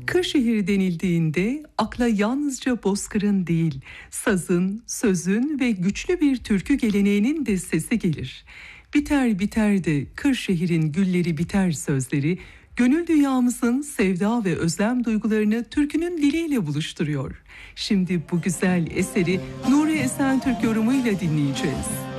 Kırşehir denildiğinde akla yalnızca bozkırın değil, sazın, sözün ve güçlü bir türkü geleneğinin de sesi gelir. Biter biter de Kırşehir'in gülleri biter sözleri, gönül dünyamızın sevda ve özlem duygularını türkünün diliyle buluşturuyor. Şimdi bu güzel eseri Nuri Esentürk yorumuyla dinleyeceğiz.